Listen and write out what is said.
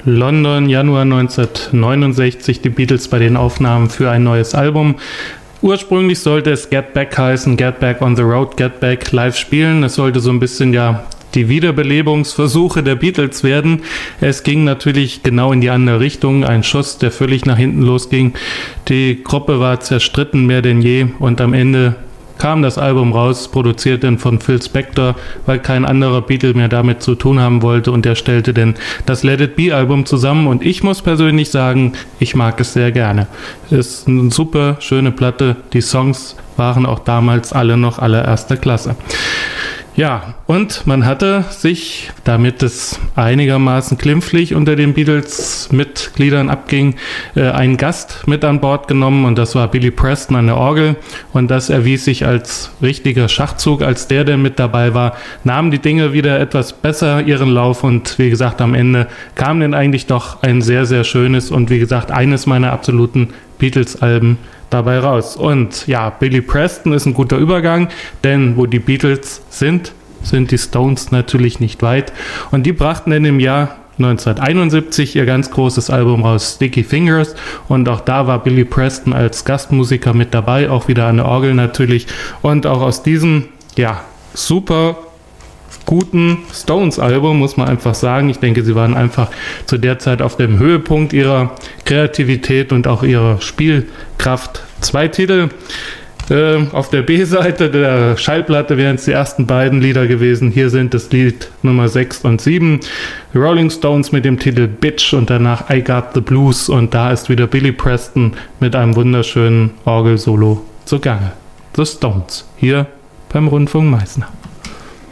London, Januar 1969, die Beatles bei den Aufnahmen für ein neues Album. Ursprünglich sollte es Get Back heißen, Get Back on the Road, Get Back live spielen. Es sollte so ein bisschen die Wiederbelebungsversuche der Beatles werden. Es ging natürlich genau in die andere Richtung. Ein Schuss, der völlig nach hinten losging. Die Gruppe war zerstritten mehr denn je und am Ende kam das Album raus, produziert dann von Phil Spector, weil kein anderer Beatle mehr damit zu tun haben wollte und er stellte dann das Let It Be Album zusammen und ich muss persönlich sagen, ich mag es sehr gerne. Es ist eine super schöne Platte, die Songs waren auch damals alle noch allererster Klasse. Ja, und man hatte sich, damit es einigermaßen glimpflich unter den Beatles-Mitgliedern abging, einen Gast mit an Bord genommen und das war Billy Preston an der Orgel und das erwies sich als richtiger Schachzug, als der mit dabei war, nahmen die Dinge wieder etwas besser ihren Lauf und wie gesagt, am Ende kam dann eigentlich doch ein sehr, sehr schönes und wie gesagt, eines meiner absoluten Beatles-Alben dabei raus. Und ja, Billy Preston ist ein guter Übergang, denn wo die Beatles sind die Stones natürlich nicht weit. Und die brachten dann im Jahr 1971 ihr ganz großes Album raus, Sticky Fingers. Und auch da war Billy Preston als Gastmusiker mit dabei, auch wieder an der Orgel natürlich. Und auch aus diesem, super guten Stones-Album, muss man einfach sagen. Ich denke, sie waren einfach zu der Zeit auf dem Höhepunkt ihrer Kreativität und auch ihrer Spielkraft. 2 Titel auf der B-Seite der Schallplatte wären es die ersten beiden Lieder gewesen. Hier sind das Lied Nummer 6 und 7. Rolling Stones mit dem Titel Bitch und danach I Got the Blues. Und da ist wieder Billy Preston mit einem wunderschönen Orgelsolo zugange. The Stones, hier beim Rundfunk Meißen.